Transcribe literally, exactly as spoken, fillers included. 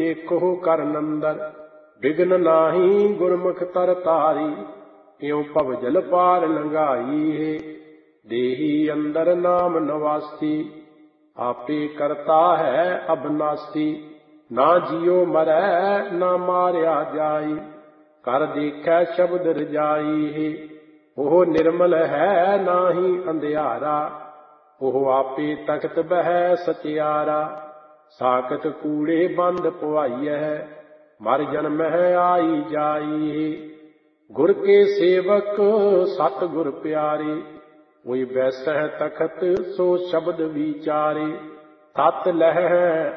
ਦੇਖੋ ਕਰਨ ਅੰਦਰ, ਬਿਗਨ ਨਾਹੀ ਗੁਰਮੁਖ ਤਰ ਤਾਰੀ, ਇਉ ਭਵ ਜਲ ਪਾਰ ਲੰਘਾਈ ਹੈ। ਦੇਹੀ ਅੰਦਰ ਨਾਮ ਨਵਾਸੀ, ਆਪੇ ਕਰਤਾ ਹੈ ਅਬਨਾਸੀ, ਨਾ ਜਿਉ ਮਰੈ ਨਾ ਮਾਰਿਆ ਜਾਈ, ਕਰ ਦੇਖੈ ਸ਼ਬਦ ਰਜਾਈ ਹੈ। ਉਹ ਨਿਰਮਲ ਹੈ ਨਾਹੀ ਅੰਧਿਆਰਾ, ਉਹ ਆਪੇ ਤਖਤ ਬਹਿ ਸਚਿਆਰਾ, ਸਾਕਤ ਕੂੜੇ ਬੰਦ ਪਵਾਈਐ, ਮਰ ਜਨਮਹਿ ਆਈ ਜਾਈ। ਗੁਰ ਕੇ ਸੇਵਕ ਸਤ ਗੁਰ ਪਿਆਰੇ, ਕੋਈ ਬੈਸਹਿ ਤਖਤ ਸੋ ਸ਼ਬਦ ਵਿਚਾਰੇ, ਤਤ ਲਹਿ